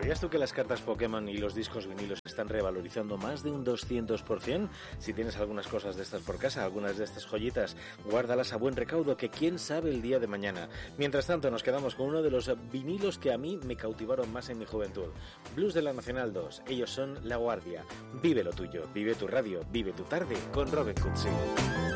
¿Sabías tú que las cartas Pokémon y los discos vinilos están revalorizando más de un 200%? Si tienes algunas cosas de estas por casa, algunas de estas joyitas, guárdalas a buen recaudo, que quién sabe el día de mañana. Mientras tanto, nos quedamos con uno de los vinilos que a mí me cautivaron más en mi juventud. Blues de la Nacional 2. Ellos son La Guardia. Vive lo tuyo, vive tu radio, vive tu tarde con Robert Cutsi.